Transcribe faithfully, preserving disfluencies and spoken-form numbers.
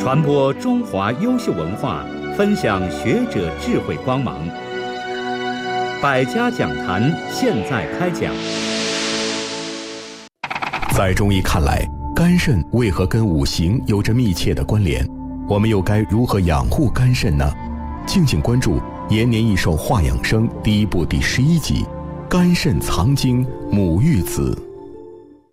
传播中华优秀文化，分享学者智慧光芒。百家讲坛现在开讲。 在中医看来，肝肾为何跟五行有着密切的关联？我们又该如何养护肝肾呢？敬请关注《延年益寿话养生》第一部第十一集：肝肾藏精，母育子。